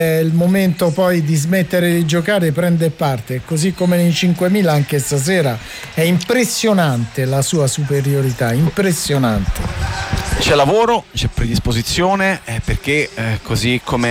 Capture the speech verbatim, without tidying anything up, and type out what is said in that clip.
è il momento poi di smettere di giocare, prende parte, così come nei cinquemila anche stasera. È impressionante la sua superiorità, impressionante. C'è lavoro, c'è predisposizione, eh, perché eh, così come